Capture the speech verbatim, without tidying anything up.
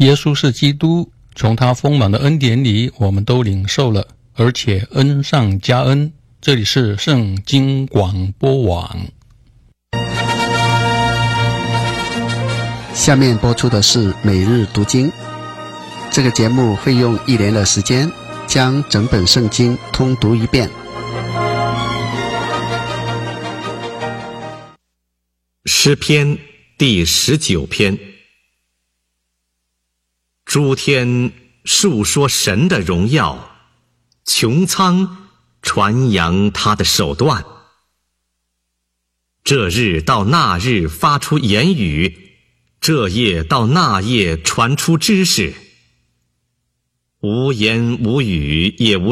耶稣是基督，从他丰满的恩典里我们都领受了，而且恩上加恩。这里是圣经广播网。 下面播出的是每日读经。这个节目会用一年的时间将整本圣经通读一遍。 诗篇第十九篇。诸天述说神的荣耀，穹苍传扬他的手段。这日到那日发出言语，这夜到那夜传出知识。无言无语也无